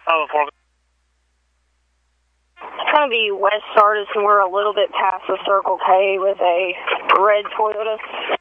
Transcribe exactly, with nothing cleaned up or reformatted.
Oh, four. It's going to be West Sardis, and we're a little bit past the Circle K with a red Toyota.